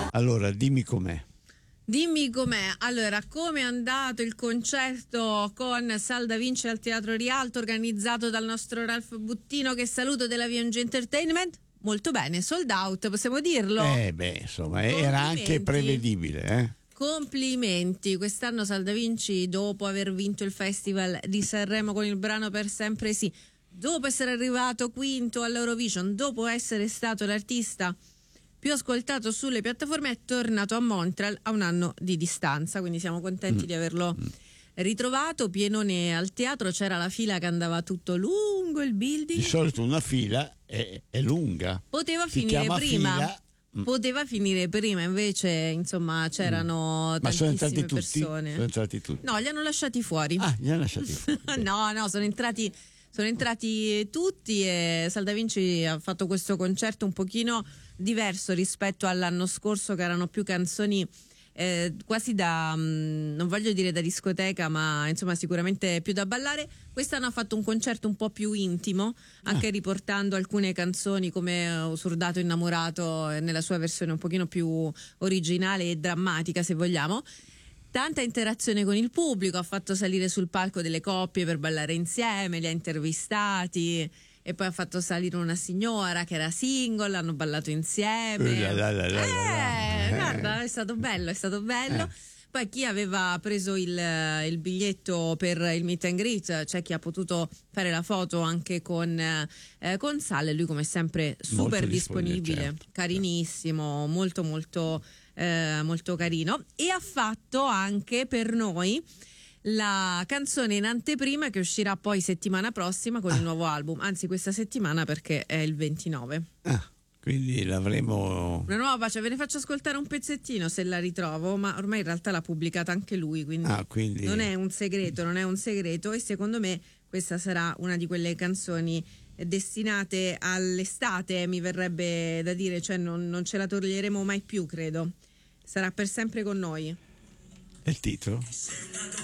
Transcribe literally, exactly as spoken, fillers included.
Allora, dimmi com'è. Dimmi com'è. Allora, come è andato il concerto con Sal Da Vinci al Teatro Rialto organizzato dal nostro Ralph Buttino, che saluto, della V and G Entertainment? Molto bene, sold out, possiamo dirlo? Eh beh, insomma, era anche prevedibile, eh? Complimenti. Quest'anno Sal Da Vinci, dopo aver vinto il Festival di Sanremo con il brano Per Sempre Sì, dopo essere arrivato quinto all'Eurovision, dopo essere stato l'artista più ascoltato sulle piattaforme, è tornato a Montreal a un anno di distanza, quindi siamo contenti mm. di averlo ritrovato. Pienone al teatro, c'era la fila che andava tutto lungo il building. Di solito una fila è, è lunga, poteva si finire prima fila. Poteva finire prima, invece insomma c'erano mm. tantissime Ma sono entrati persone. Tutti? Sono entrati tutti? No, li hanno lasciati fuori. Ah, li hanno lasciati fuori. no, no, sono entrati Sono entrati tutti, e Sal Da Vinci ha fatto questo concerto un pochino diverso rispetto all'anno scorso, che erano più canzoni eh, quasi da, mh, non voglio dire da discoteca, ma insomma sicuramente più da ballare. Quest'anno ha fatto un concerto un po' più intimo, anche ah. riportando alcune canzoni come Usurdato Innamorato nella sua versione un pochino più originale e drammatica, se vogliamo. Tanta interazione con il pubblico, ha fatto salire sul palco delle coppie per ballare insieme, li ha intervistati, e poi ha fatto salire una signora che era single, hanno ballato insieme. La, la, la, la, eh, guarda, è stato bello, è stato bello. Eh. Poi chi aveva preso il, il biglietto per il meet and greet, c'è chi ha potuto fare la foto anche con, eh, con Sal, lui come sempre super molto disponibile, disponibile certo, carinissimo, certo. molto molto eh, molto carino, e ha fatto anche per noi la canzone in anteprima che uscirà poi settimana prossima con ah. il nuovo album, anzi questa settimana perché è il ventinove. Ah. Quindi l'avremo una nuova pace, ve ne faccio ascoltare un pezzettino se la ritrovo, ma ormai in realtà l'ha pubblicata anche lui, quindi, ah, quindi... non è un segreto, non è un segreto, e secondo me questa sarà una di quelle canzoni destinate all'estate, mi verrebbe da dire, cioè non, non ce la toglieremo mai più, credo, sarà per sempre con noi. E il titolo?